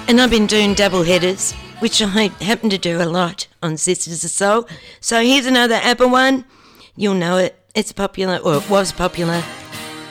And I've been doing double headers, which I happen to do a lot on Sisters of Soul. So here's another ABBA one. You'll know it. It's popular, or it was popular.